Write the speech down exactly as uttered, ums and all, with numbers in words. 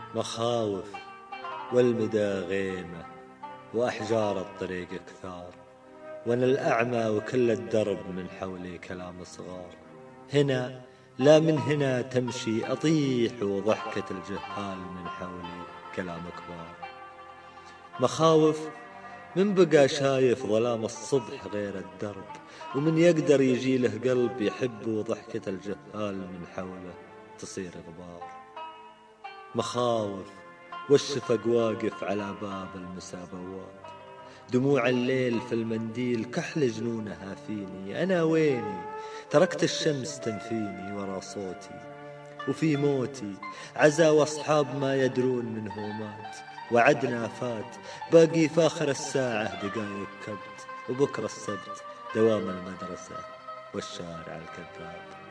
مخاوف والمدى غيمة وأحجار الطريق كثار، وأنا الأعمى وكل الدرب من حولي كلام صغار. هنا لا من هنا تمشي أطيح وضحكة الجهال من حولي كلام كبار. مخاوف من بقى شايف ظلام الصبح غير الدرب، ومن يقدر يجي له قلب يحب وضحكة الجهال من حوله تصير غبار. مخاوف والشفق واقف على باب المسابوات، دموع الليل في المنديل كحل جنونها فيني. أنا ويني؟ تركت الشمس تنفيني ورا صوتي، وفي موتي عزا واصحاب ما يدرون منه مات. وعدنا فات باقي في آخر الساعة دقايق كبت، وبكرة السبت دوام المدرسة والشارع الكذاب.